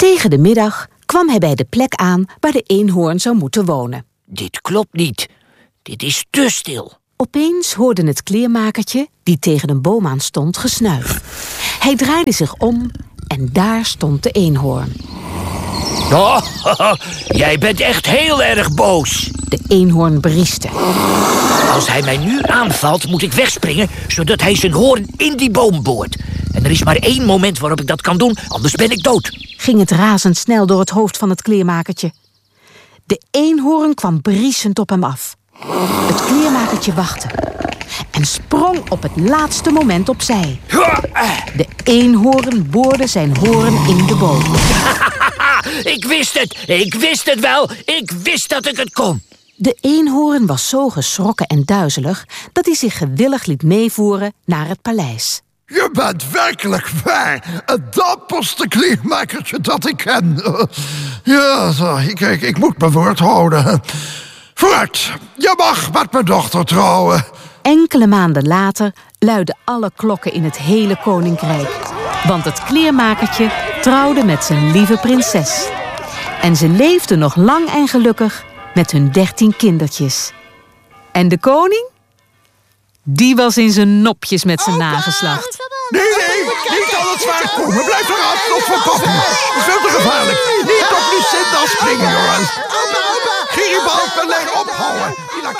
Tegen de middag kwam hij bij de plek aan waar de eenhoorn zou moeten wonen. Dit klopt niet. Dit is te stil. Opeens hoorde het kleermakertje, die tegen een boom aan stond, gesnuif. Hij draaide zich om en daar stond de eenhoorn. Oh, jij bent echt heel erg boos. De eenhoorn brieste. Als hij mij nu aanvalt, moet ik wegspringen, zodat hij zijn hoorn in die boom boort. En er is maar 1 moment waarop ik dat kan doen, anders ben ik dood. Ging het razendsnel door het hoofd van het kleermakertje. De eenhoorn kwam briesend op hem af. Het kleermakertje wachtte en sprong op het laatste moment opzij. De eenhoorn boorde zijn hoorn in de boom. Ik wist het wel. Ik wist dat ik het kon. De eenhoorn was zo geschrokken en duizelig dat hij zich gewillig liet meevoeren naar het paleis. Je bent werkelijk waar het dapperste kleermakertje dat ik ken. Ja, ik moet mijn woord houden. Vooruit, je mag met mijn dochter trouwen. Enkele maanden later luidden alle klokken in het hele koninkrijk. Want het kleermakertje trouwde met zijn lieve prinses. En ze leefden nog lang en gelukkig met hun 13 kindertjes. En de koning? Die was in zijn nopjes met zijn nageslacht. Nee, niet aan het zwaard komen. Blijf eraf, tot van papi. Dat is veel te gevaarlijk. Niet op Lucinda springen, jongens. Geribald, leg ophouden.